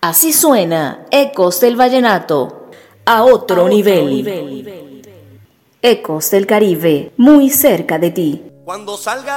Así suena Ecos del Vallenato, a otro nivel. Ecos del Caribe, muy cerca de ti. Cuando salga